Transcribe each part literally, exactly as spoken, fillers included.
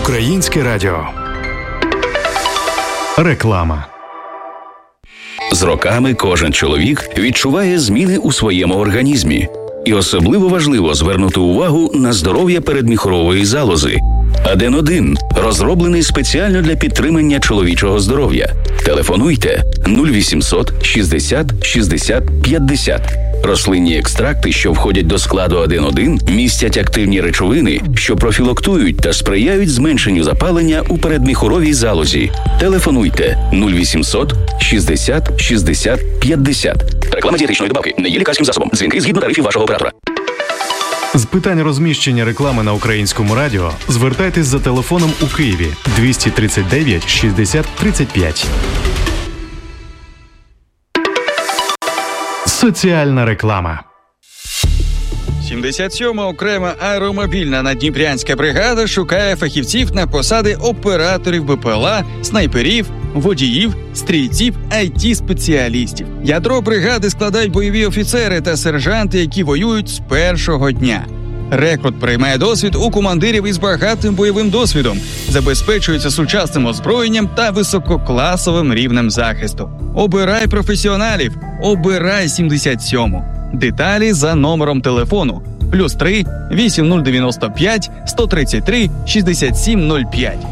Українське радіо. Реклама. З роками кожен чоловік відчуває зміни у своєму організмі. І особливо важливо звернути увагу на здоров'я передміхорової залози. Аден один розроблений спеціально для підтримання чоловічого здоров'я. Телефонуйте нуль вісімсот шістдесят шістдесят п'ятдесят. Рослинні екстракти, що входять до складу Аден один, містять активні речовини, що профілактують та сприяють зменшенню запалення у передміхоровій залозі. Телефонуйте нуль вісімсот шістдесят шістдесят п'ятдесят. Реклама дієтичної добавки не є лікарським засобом. Дзвінки згідно тарифів вашого оператора. З питань розміщення реклами на Українському радіо звертайтесь за телефоном у Києві двісті тридцять дев'ять шістдесят тридцять п'ять. Соціальна реклама. сімдесят сьома окрема аеромобільна наддніпрянська бригада шукає фахівців на посади операторів БПЛА, снайперів, водіїв, стрільців, ай ті-спеціалістів. Ядро бригади складають бойові офіцери та сержанти, які воюють з першого дня. Рекрут приймає досвід у командирів із багатим бойовим досвідом, забезпечується сучасним озброєнням та висококласовим рівнем захисту. Обирай професіоналів, обирай сімдесят сьому. Деталі за номером телефону плюс три вісім нуль дев'яносто п'ять сто тридцять три шістдесят сім нуль п'ять.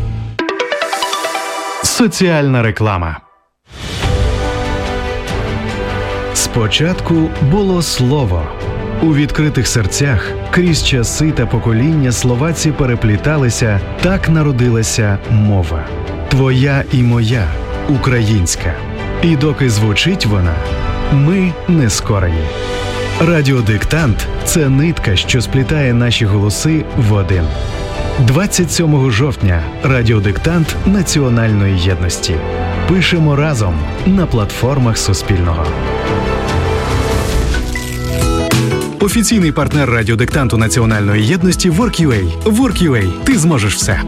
Соціальна реклама. Спочатку було слово. У відкритих серцях крізь часи та покоління слова ці перепліталися, так народилася мова. Твоя і моя, українська. І доки звучить вона, ми не скорені. Радіодиктант – це нитка, що сплітає наші голоси в один. двадцять сьомого жовтня радіодиктант національної єдності. Пишемо разом на платформах Суспільного. Офіційний партнер радіодиктанту національної єдності Work.ua. Work.ua. Ти зможеш все.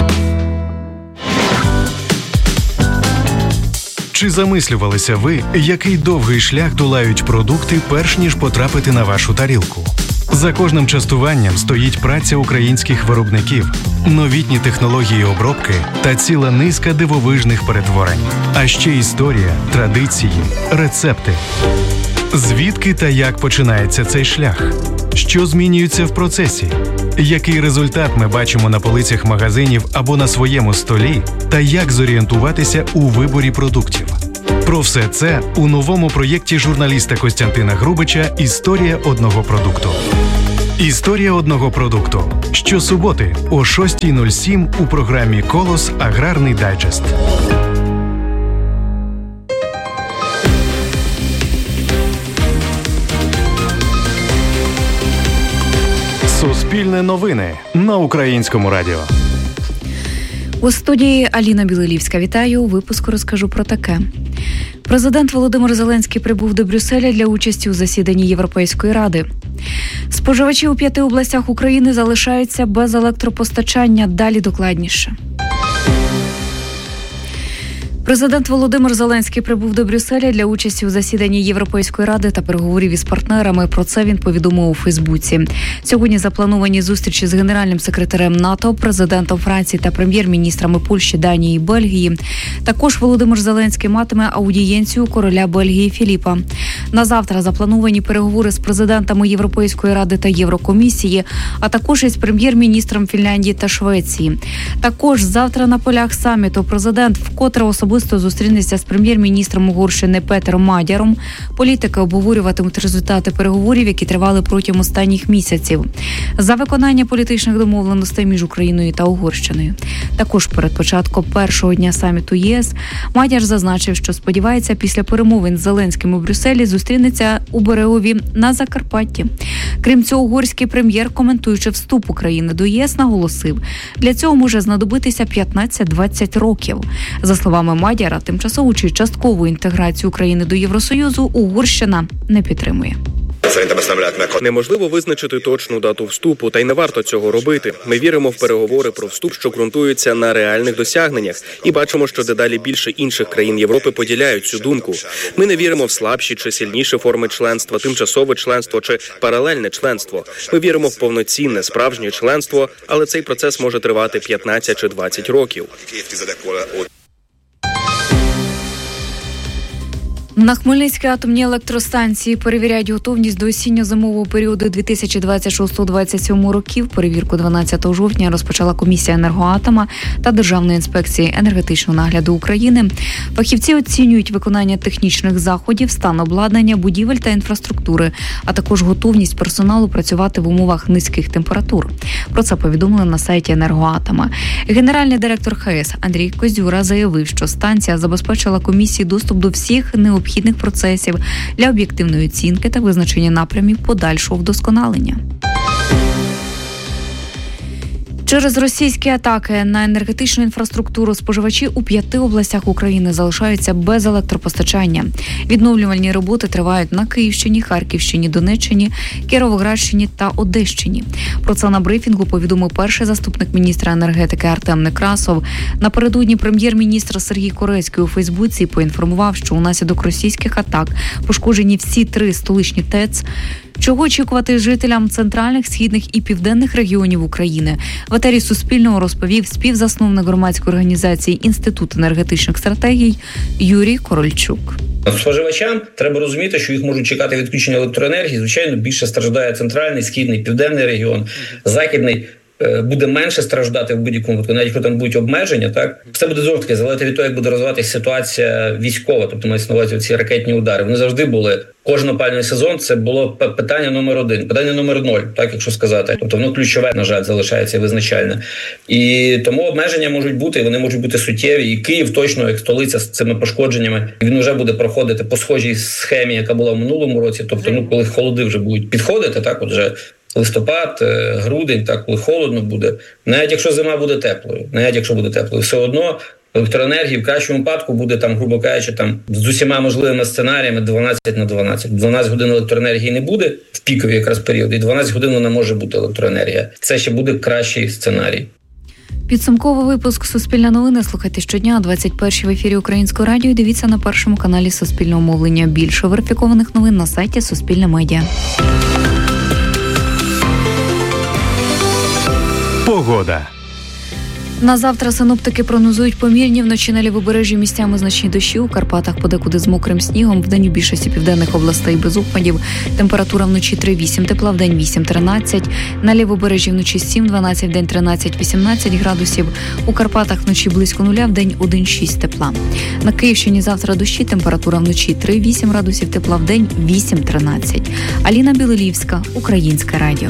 Чи замислювалися ви, який довгий шлях долають продукти, перш ніж потрапити на вашу тарілку? За кожним частуванням стоїть праця українських виробників, новітні технології обробки та ціла низка дивовижних перетворень. А ще історія, традиції, рецепти. Звідки та як починається цей шлях? Що змінюється в процесі? Який результат ми бачимо на полицях магазинів або на своєму столі? Та як зорієнтуватися у виборі продуктів? Про все це у новому проєкті журналіста Костянтина Грубича «Історія одного продукту». «Історія одного продукту». Щосуботи о шостій нуль сім у програмі «Колос. Аграрний дайджест». Суспільне новини на Українському радіо. У студії Аліна Білилівська. Вітаю. У випуску розкажу про таке. Президент Володимир Зеленський прибув до Брюсселя для участі у засіданні Європейської ради. Споживачі у п'яти областях України залишаються без електропостачання. Далі докладніше. Президент Володимир Зеленський прибув до Брюсселя для участі у засіданні Європейської ради та переговорів із партнерами. Про це він повідомив у Фейсбуці. Сьогодні заплановані зустрічі з генеральним секретарем НАТО, президентом Франції та прем'єр-міністрами Польщі, Данії і Бельгії. Також Володимир Зеленський матиме аудієнцію короля Бельгії Філіпа. На завтра заплановані переговори з президентами Європейської ради та Єврокомісії, а також із прем'єр-міністром Фінляндії та Швеції. Також завтра на полях саміту президент вкотре особисто Особисто зустрінеться з прем'єр-міністром Угорщини Петером Мадяром. Політики обговорюватимуть результати переговорів, які тривали протягом останніх місяців, за виконання політичних домовленостей між Україною та Угорщиною. Також перед початком першого дня саміту ЄС Мадяр зазначив, що сподівається після перемовин з Зеленським у Брюсселі зустрінеться у Берегові на Закарпатті. Крім цього, угорський прем'єр, коментуючи вступ України до ЄС, наголосив, для цього може знадобитися п'ятнадцять-двадцять років. За словами Мадяра, тимчасову чи часткову інтеграцію України до Євросоюзу Угорщина не підтримує. Неможливо визначити точну дату вступу, та й не варто цього робити. Ми віримо в переговори про вступ, що ґрунтуються на реальних досягненнях, і бачимо, що дедалі більше інших країн Європи поділяють цю думку. Ми не віримо в слабші чи сильніші форми членства, тимчасове членство чи паралельне членство. Ми віримо в повноцінне, справжнє членство, але цей процес може тривати п'ятнадцять чи двадцять років. На Хмельницькій атомній електростанції перевіряють готовність до осінньо-зимового періоду дві тисячі двадцять шостого - двадцять сьомого років. Перевірку дванадцятого жовтня розпочала комісія «Енергоатома» та Державної інспекції енергетичного нагляду України. Фахівці оцінюють виконання технічних заходів, стан обладнання, будівель та інфраструктури, а також готовність персоналу працювати в умовах низьких температур. Про це повідомили на сайті «Енергоатома». Генеральний директор ХЕС Андрій Козюра заявив, що станція забезпечила комісії доступ до всіх необхідних необхідних процесів для об'єктивної оцінки та визначення напрямів подальшого вдосконалення. Через російські атаки на енергетичну інфраструктуру споживачі у п'яти областях України залишаються без електропостачання. Відновлювальні роботи тривають на Київщині, Харківщині, Донеччині, Кіровоградщині та Одещині. Про це на брифінгу повідомив перший заступник міністра енергетики Артем Некрасов. Напередодні прем'єр-міністр Сергій Корецький у Фейсбуці поінформував, що унаслідок російських атак пошкоджені всі три столичні ТЕЦ. Чого очікувати жителям центральних, східних і південних регіонів України? В етері Суспільного розповів співзасновник громадської організації «Інститут енергетичних стратегій» Юрій Корольчук. Споживачам треба розуміти, що їх можуть чекати відключення електроенергії. Звичайно, більше страждає центральний, східний, південний регіон, західний буде менше страждати в будь-якому випадку, навіть якщо там будуть обмеження, так? Все буде знову таки залежати від того, як буде розвиватися ситуація військова, тобто мається на увазі ці ракетні удари. Вони завжди були. Кожен опалювальний сезон це було питання номер один, питання номер ноль, так якщо сказати. Тобто воно ключове, на жаль, залишається визначальне. І тому обмеження можуть бути, і вони можуть бути суттєві. І Київ точно, як столиця з цими пошкодженнями, він вже буде проходити по схожій схемі, яка була в минулому році. Тобто, ну, коли холоди вже будуть підходити, так, от вже листопад, грудень, так, коли холодно буде, навіть якщо зима буде теплою, навіть якщо буде теплою, все одно електроенергії в кращому випадку буде, там, грубо кажучи, там, з усіма можливими сценаріями дванадцять на дванадцять. дванадцять годин електроенергії не буде в пікові якраз періоди, і дванадцять годин вона може бути електроенергія. Це ще буде кращий сценарій. Підсумковий випуск «Суспільне новини» слухайте щодня о двадцять першій в ефірі Українського радіо і дивіться на першому каналі Суспільного мовлення. Більше верифікованих новин на сайті Суспільне медіа. Погода. На завтра синоптики прогнозують помірні, вночі на лівобережжі місцями значні дощі, у Карпатах подекуди з мокрим снігом, вдень у більшості південних областей без опадів. Температура вночі три-вісім тепла, вдень вісім-тринадцять. На лівобережжі вночі сім-дванадцять, вдень тринадцять-вісімнадцять градусів. У Карпатах вночі близько нуля, вдень один-шість тепла. На Київщині завтра дощі, температура вночі три-вісім градусів тепла, вдень вісім-тринадцять. Аліна Білолівська, Українське радіо.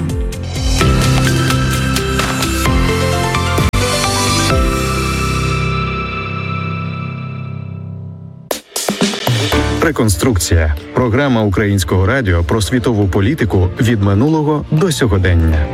Реконструкція. Програма Українського радіо про світову політику від минулого до сьогодення.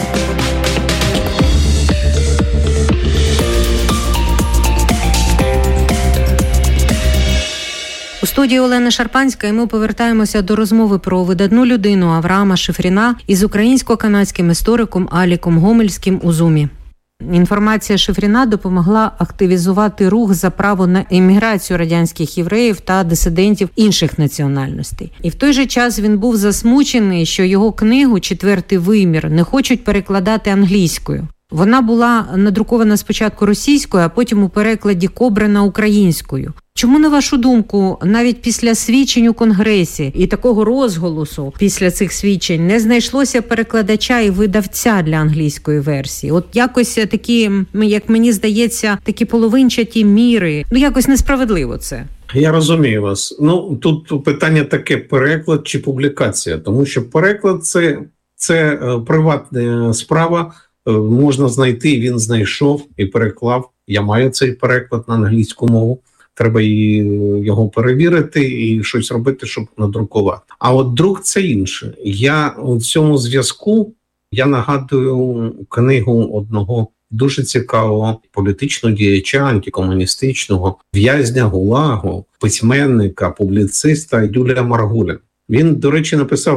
У студії Олени Шарпанська і ми повертаємося до розмови про видатну людину Авраама Шифріна із українсько-канадським істориком Аліком Гомельським у Зумі. Інформація Шифріна допомогла активізувати рух за право на еміграцію радянських євреїв та дисидентів інших національностей. І в той же час він був засмучений, що його книгу «Четвертий вимір» не хочуть перекладати англійською. Вона була надрукована спочатку російською, а потім у перекладі Кобрина українською. Чому, на вашу думку, навіть після свідчень у Конгресі і такого розголосу після цих свідчень не знайшлося перекладача і видавця для англійської версії? От якось такі, як мені здається, такі половинчаті міри. Ну, якось несправедливо це. Я розумію вас. Ну, тут питання таке: переклад чи публікація? Тому що переклад – це, це приватна справа. Можна знайти, він знайшов і переклав. Я маю цей переклад на англійську мову. Треба його перевірити і щось робити, щоб надрукувати. А от друк – це інше. Я у цьому зв'язку, я нагадую книгу одного дуже цікавого політичного діяча, антикомуністичного, в'язня ГУЛАГу, письменника, публіциста Юлія Маргулін. Він, до речі, написав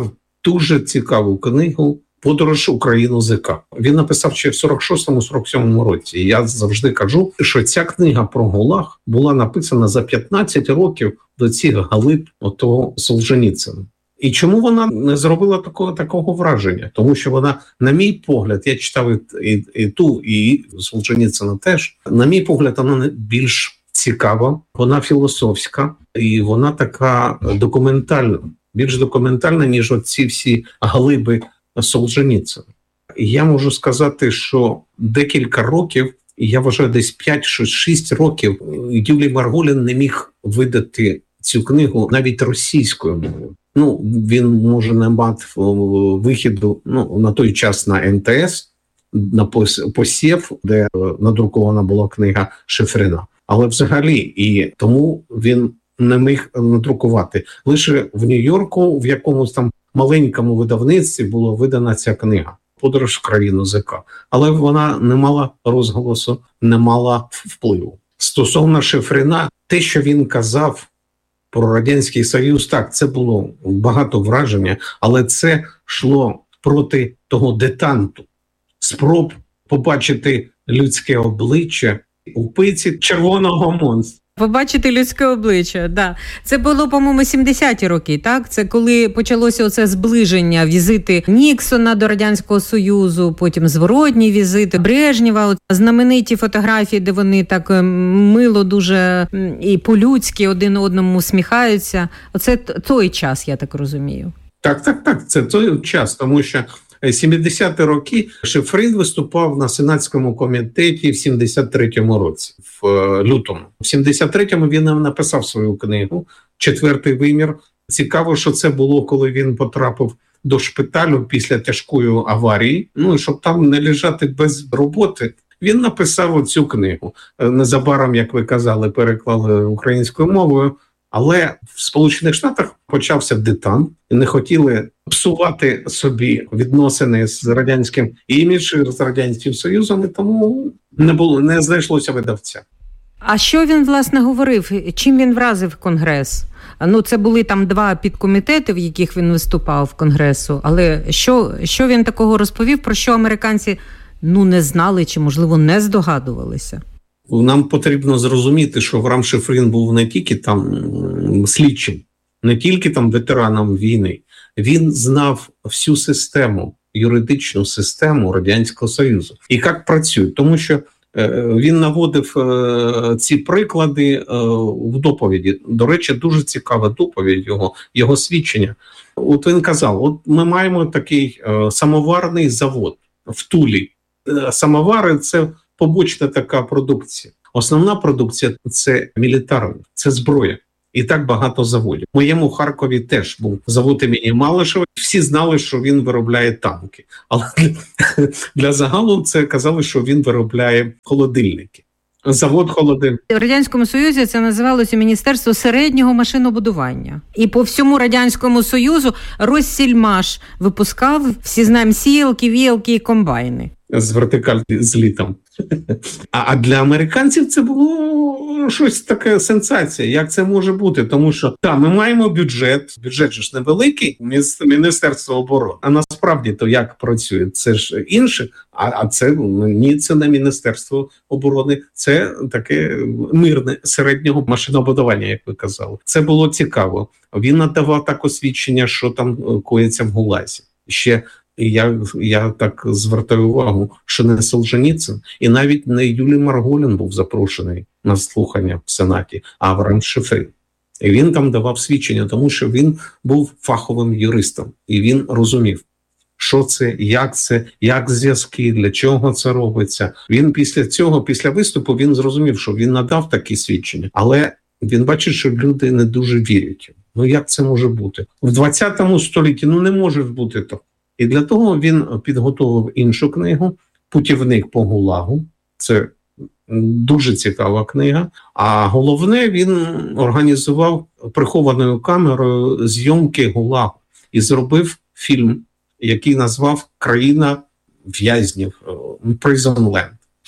дуже цікаву книгу «Подорож Україну ЗК». Він написав ще в сорок шостому - сорок сьомому році. І я завжди кажу, що ця книга про ГУЛАГ була написана за п'ятнадцять років до цих галиб отого Солженіцина. І чому вона не зробила такого такого враження? Тому що вона, на мій погляд, я читав і, і, і ту, і Солженіцина теж, на мій погляд, вона більш цікава, вона філософська, і вона така документальна, більш документальна, ніж оці всі глиби Солженіцина. І я можу сказати, що декілька років, я вважаю, десь п'ять-шість років, Юлій Марголін не міг видати цю книгу навіть російською мовою. Ну, він, може, не мав вихіду, ну, на той час на ен те ес, на посів, де надрукована була книга Шифріна. Але взагалі, і тому він не міг надрукувати. Лише в Нью-Йорку, в якомусь там маленькому видавництві була видана ця книга «Подорож в країну ЗК». Але вона не мала розголосу, не мала впливу. Стосовно Шифріна, те, що він казав про Радянський Союз, так, це було багато враження, але це йшло проти того детанту, спроб побачити людське обличчя у пиці червоного монстра. Побачити людське обличчя, да. Це було, по-моєму, сімдесяті роки, так? Це коли почалося оце зближення, візити Ніксона до Радянського Союзу, потім зворотні візити Брежнєва, знамениті фотографії, де вони так мило дуже і по-людськи один одному усміхаються. Оце той час, я так розумію. Так, так, так, це той час, тому що сімдесяті роки Шифрин виступав на Сенатському комітеті в сімдесят третьому році, в лютому. В сімдесят третьому він написав свою книгу «Четвертий вимір». Цікаво, що це було, коли він потрапив до шпиталю після тяжкої аварії. Ну, щоб там не лежати без роботи, він написав цю книгу. Незабаром, як ви казали, переклали українською мовою. Але в Сполучених Штатах почався детант, і не хотіли псувати собі відносини з радянським іміджем, з Радянським Союзом, і тому не було, не знайшлося видавця. А що він, власне, говорив? Чим він вразив Конгрес? Ну, це були там два підкомітети, в яких він виступав в Конгресу, але що, що він такого розповів, про що американці, ну, не знали чи, можливо, не здогадувалися? Нам потрібно зрозуміти, що Авраам Шифрин був не тільки там слідчим, не тільки там ветераном війни. Він знав всю систему, юридичну систему Радянського Союзу. І як працює. Тому що е, він наводив е, ці приклади е, в доповіді. До речі, дуже цікава доповідь його, його свідчення. От він казав, от ми маємо такий е, самоварний завод в Тулі. Е, самовари – це побочна така продукція. Основна продукція – це мілітарна, це зброя. І так багато заводів. В моєму Харкові теж був завод імені Малишева. Всі знали, що він виробляє танки. Але для загалу це казали, що він виробляє холодильники. Завод холодильник. В Радянському Союзі це називалося Міністерство середнього машинобудування. І по всьому Радянському Союзу Россільмаш випускав, всі знаємо, сіялки, віялки і комбайни. З вертикаль злітом. А, а для американців це було щось таке сенсація. Як це може бути? Тому що, так, ми маємо бюджет, бюджет ж невеликий, Міністерство оборони. А насправді то як працює? Це ж інше, а, а це, ні, це не Міністерство оборони, це таке мирне середнього машинобудування, як ви казали. Це було цікаво. Він надавав так освідчення, що там коїться в ГУЛАЗі. Ще І я, я так звертаю увагу, що не Солженіцин, і навіть не Юлій Марголін був запрошений на слухання в Сенаті, а Авраам Шифрин. І він там давав свідчення, тому що він був фаховим юристом, і він розумів, що це, як це, як зв'язки, для чого це робиться. Він після цього, після виступу, він зрозумів, що він надав такі свідчення, але він бачить, що люди не дуже вірять. Ну як це може бути? В двадцятому столітті, ну не може бути так. І для того він підготував іншу книгу «Путівник по ГУЛАГу». Це дуже цікава книга. А головне, він організував прихованою камерою зйомки ГУЛАГу і зробив фільм, який назвав «Країна в'язнів» – «Prison Land».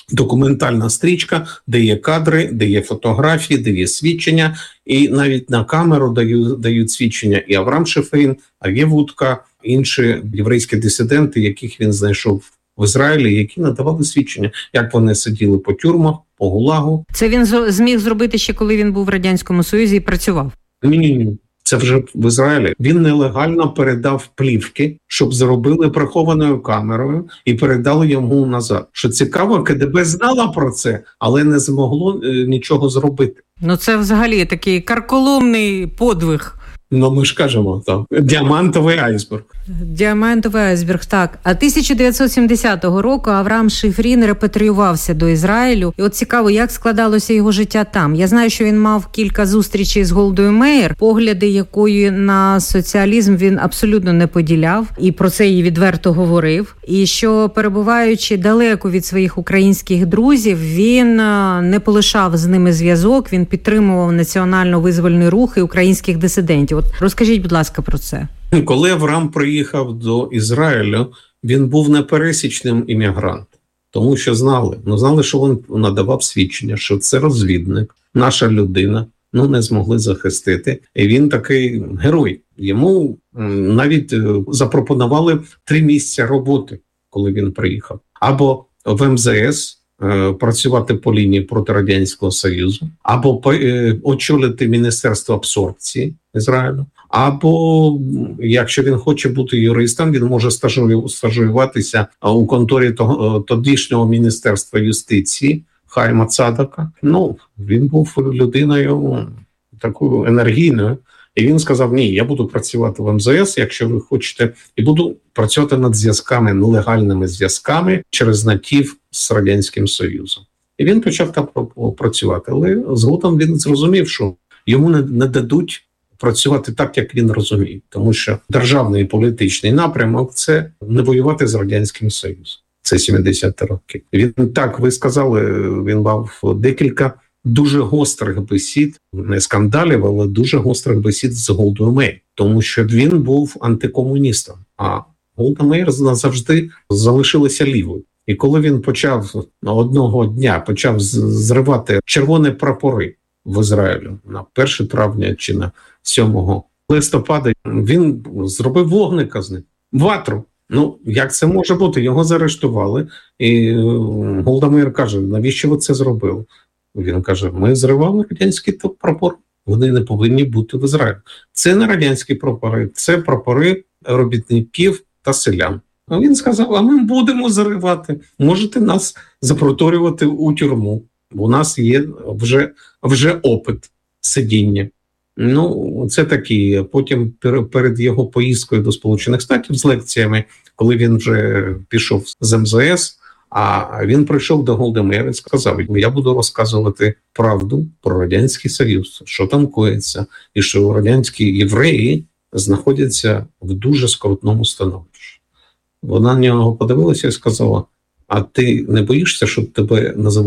документальна стрічка, де є кадри, де є фотографії, де є свідчення, і навіть на камеру дають, дають свідчення і Авраам Шифрін, Ар'є Вудка, інші єврейські дисиденти, яких він знайшов в Ізраїлі, які надавали свідчення, як вони сиділи по тюрмах, по ГУЛАГу. Це він зміг зробити ще коли він був в Радянському Союзі і працював? Ні-ні-ні. Це вже в Ізраїлі. Він нелегально передав плівки, щоб зробили прихованою камерою і передали йому назад. Що цікаво, КДБ знала про це, але не змогло е, нічого зробити. Ну це взагалі такий карколомний подвиг. Ну ми ж кажемо, так, діамантовий айсберг. Діамантовий айсберг, так. А тисяча дев'ятсот сімдесятого року Авраам Шифрін репатріювався до Ізраїлю. І от цікаво, як складалося його життя там. Я знаю, що він мав кілька зустрічей з Голдою Меїр, погляди якої на соціалізм він абсолютно не поділяв. І про це їй відверто говорив. І що, перебуваючи далеко від своїх українських друзів, він не полишав з ними зв'язок, він підтримував національно-визвольний рух і українських дисидентів. От розкажіть, будь ласка, про це. Коли Авраам приїхав до Ізраїлю, він був непересічним іммігрантом, тому що знали, ну знали, що він надавав свідчення, що це розвідник, наша людина, ну не змогли захистити. І він такий герой. Йому навіть запропонували три місця роботи, коли він приїхав. Або в ем зе ес працювати по лінії проти Радянського Союзу, або очолити Міністерство абсорбції Ізраїлю, або, якщо він хоче бути юристом, він може стажуюватися у конторі того, тодішнього Міністерства юстиції Хайма Цадака. Ну, він був людиною такою енергійною, і він сказав, ні, я буду працювати в ем зе ес, якщо ви хочете, і буду працювати над зв'язками, нелегальними зв'язками через натів з Радянським Союзом. І він почав так працювати, але згодом він зрозумів, що йому не, не дадуть працювати так, як він розуміє, тому що державний і політичний напрямок – це не воювати з Радянським Союзом. Це сімдесяті роки. Він так, ви сказали, він мав декілька дуже гострих бесід, не скандалів, але дуже гострих бесід з Голдою Меїр, тому що він був антикомуністом, а Голда Меїр завжди залишилася лівою. І коли він почав одного дня почав зривати червоні прапори в Ізраїлю на перше травня чи на сьомого листопада, він зробив вогника з ним, ватру. Ну, як це може бути? Його заарештували, і Голда Меїр каже, навіщо ви це зробили? Він каже, ми зривали радянський прапор, вони не повинні бути в Ізраїлі. Це не радянські прапори, це прапори робітників та селян. А він сказав, а ми будемо заривати, можете нас запроторювати у тюрму. У нас є вже, вже опит сидіння. Ну, це такі. Потім перед його поїздкою до Сполучених Штатів з лекціями, коли він вже пішов з ем зе ес, а він прийшов до Голди Меїр і сказав, я буду розказувати правду про Радянський Союз, що там коїться, і що радянські євреї знаходяться в дуже скрутному становищі. Вона на нього подивилася і сказала, а ти не боїшся, щоб тебе назовуть